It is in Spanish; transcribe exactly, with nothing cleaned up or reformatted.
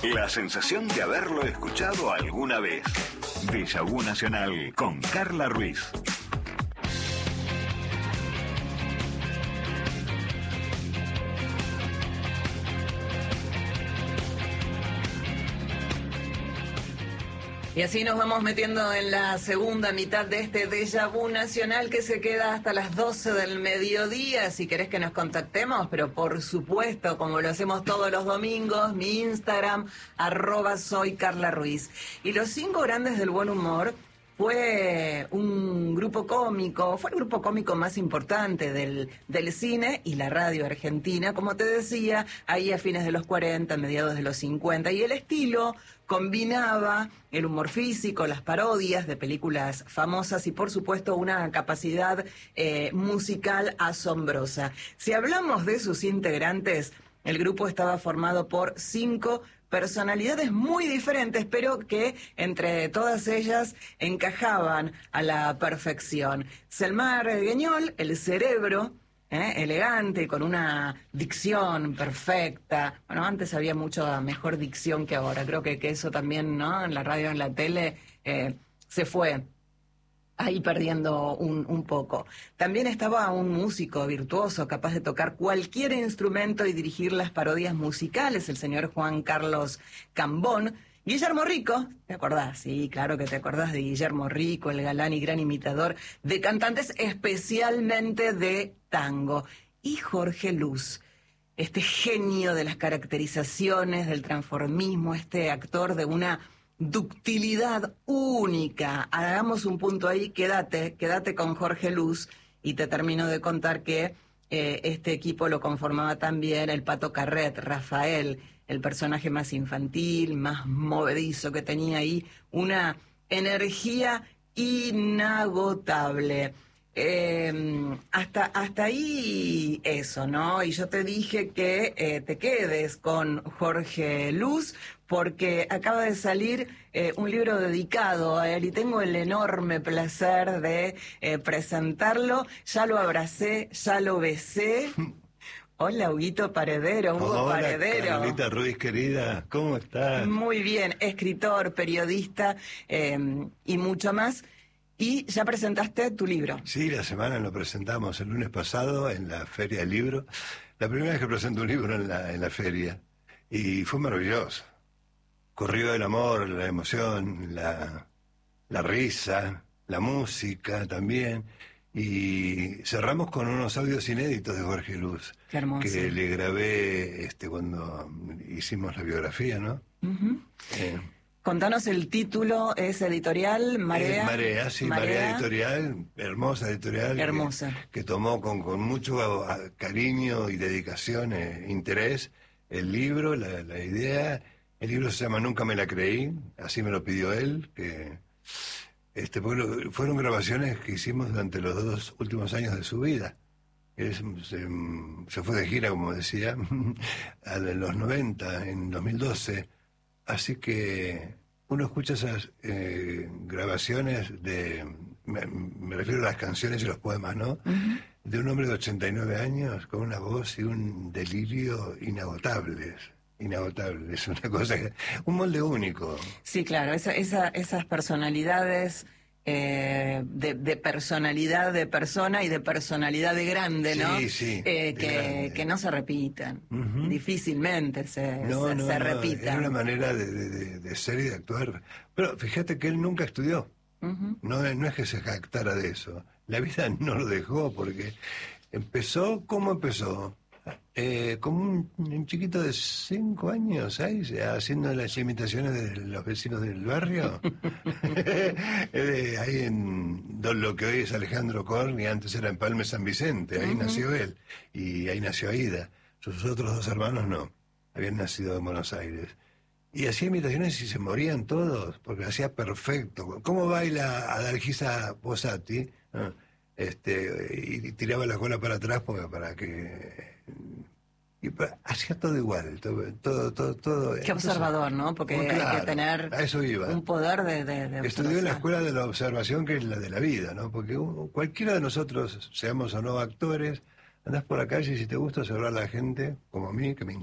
La sensación de haberlo escuchado alguna vez. Déjà Vu Nacional con Carla Ruiz. Y así nos vamos metiendo en la segunda mitad de este Déjà Vu Nacional que se queda hasta las doce del mediodía. Si querés que nos contactemos, pero por supuesto, como lo hacemos todos los domingos, mi Instagram, arroba soy Carla Ruiz. Y los cinco grandes del buen humor fue un grupo cómico, fue el grupo cómico más importante del, del cine y la radio argentina, como te decía, ahí a fines de los cuarenta, mediados de los cincuenta, y el estilo combinaba el humor físico, las parodias de películas famosas y por supuesto una capacidad eh, musical asombrosa. Si hablamos de sus integrantes, el grupo estaba formado por cinco personalidades muy diferentes, pero que entre todas ellas encajaban a la perfección. Selmar Gueñol, el cerebro, ¿eh? elegante, con una dicción perfecta. Bueno, antes había mucha mejor dicción que ahora. Creo que, que eso también, ¿no? En la radio, en la tele, eh, se fue ahí perdiendo un, un poco. También estaba un músico virtuoso, capaz de tocar cualquier instrumento y dirigir las parodias musicales, el señor Juan Carlos Cambón. Guillermo Rico, ¿te acordás? Sí, claro que te acordás de Guillermo Rico, el galán y gran imitador de cantantes, especialmente de tango. Y Jorge Luz, este genio de las caracterizaciones, del transformismo, este actor de una ductilidad única. Hagamos un punto ahí, quédate, quédate con Jorge Luz y te termino de contar que eh, este equipo lo conformaba también el Pato Carret, Rafael, el personaje más infantil, más movedizo, que tenía ahí una energía inagotable. Eh, hasta, hasta ahí eso, ¿no? Y yo te dije que eh, te quedes con Jorge Luz, porque acaba de salir eh, un libro dedicado a él y tengo el enorme placer de eh, presentarlo. Ya lo abracé, ya lo besé. Hola, Huguito Paredero, Hugo Hola, Paredero. Carlita Ruiz, querida, ¿cómo estás? Muy bien, escritor, periodista eh, y mucho más. Y ya presentaste tu libro. Sí, la semana lo presentamos el lunes pasado en la Feria del Libro. La primera vez que presento un libro en la, en la feria. Y fue maravilloso. Corrió el amor, la emoción, la, la risa, la música también. Y cerramos con unos audios inéditos de Jorge Luz. Qué hermoso. Que le grabé este, cuando hicimos la biografía, ¿no? Uh-huh. Eh, Contanos el título, es editorial, Marea. Eh, Marea, sí, Marea. Marea Editorial, hermosa editorial. Hermosa. Que, que tomó con, con mucho cariño y dedicación, eh, interés, el libro, la, la idea. El libro se llama Nunca me la creí, así me lo pidió él, que este bueno, fueron grabaciones que hicimos durante los dos últimos años de su vida. Él se, se fue de gira, como decía, a los noventa, en dos mil doce. Así que uno escucha esas eh, grabaciones de, me, me refiero a las canciones y los poemas, ¿no? Uh-huh. De un hombre de ochenta y nueve años con una voz y un delirio inagotables, inagotables, es una cosa, que, un molde único. Sí, claro, esa, esa, esas personalidades eh, de, de personalidad de persona y de personalidad de grande, ¿no? Sí, sí. Eh, que, grande. que no se repitan, uh-huh. Difícilmente se, no, se, no, se no, repitan. Era una manera de, de, de ser y de actuar. Pero fíjate que él nunca estudió. Uh-huh. No, no es que se jactara de eso. La vida no lo dejó porque empezó, ¿cómo empezó? Eh, como un, un chiquito de cinco años, seis, haciendo las imitaciones de los vecinos del barrio. eh, ahí en lo que hoy es Alejandro Korn y antes era en Palme San Vicente, ahí uh-huh. nació él y ahí nació Aida. Sus otros dos hermanos no, habían nacido en Buenos Aires. Y hacía imitaciones y se morían todos, porque hacía perfecto. ¿Cómo baila Adalgisa Posati? ¿No? Este, y tiraba la cola para atrás porque para que... Y hacía todo igual, todo, todo, todo. todo. Qué observador, ¿no? Porque bueno, claro, hay que tener a eso iba. un poder de, de, de Estudió en la escuela de la observación, que es la de la vida, ¿no? Porque cualquiera de nosotros, seamos o no actores, andás por la calle y si te gusta observar a la gente, como a mí, que me